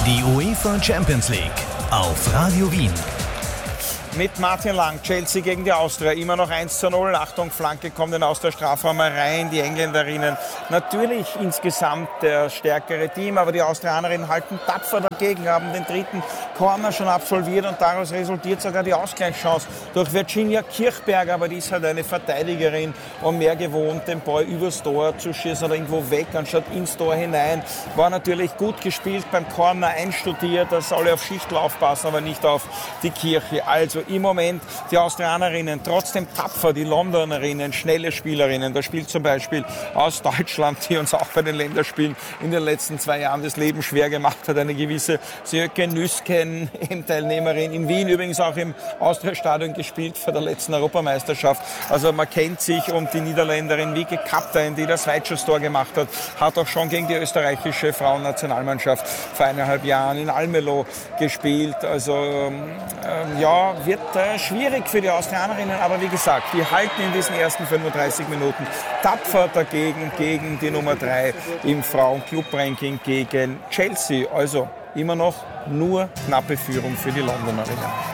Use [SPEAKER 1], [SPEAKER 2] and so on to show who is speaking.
[SPEAKER 1] Die UEFA Champions League auf Radio Wien.
[SPEAKER 2] Mit Martin Lang, Chelsea gegen die Austria, immer noch 1:0. Achtung, Flanke kommt in Austria-Strafraum rein. Die Engländerinnen natürlich insgesamt der stärkere Team, aber die Austrianerinnen halten tapfer dagegen, haben den dritten Corner schon absolviert und daraus resultiert sogar die Ausgleichschance durch Virginia Kirchberger, aber die ist halt eine Verteidigerin und mehr gewohnt, den Ball übers Tor zu schießen oder irgendwo weg, anstatt ins Tor hinein. War natürlich gut gespielt beim Corner, einstudiert, dass alle auf Schichtel aufpassen, aber nicht auf die Kirche. Also im Moment die Austrianerinnen trotzdem tapfer, die Londonerinnen, schnelle Spielerinnen. Da spielt zum Beispiel aus Deutschland, die uns auch bei den Länderspielen in den letzten 2 Jahren das Leben schwer gemacht hat, eine gewisse Sjöke Nüsken, EM-Teilnehmerin in Wien, übrigens auch im Austria-Stadion gespielt vor der letzten Europameisterschaft. Also man kennt sich, und die Niederländerin Wieke Kaptein, die das Weitschusstor gemacht hat auch schon gegen die österreichische Frauennationalmannschaft vor 1,5 Jahren in Almelo gespielt. Also ja, wird schwierig für die Austrianerinnen, aber wie gesagt, die halten in diesen ersten 35 Minuten tapfer dagegen, gegen die Nummer 3 im Frauen-Club-Ranking, gegen Chelsea. Also immer noch nur knappe Führung für die Londonerinnen.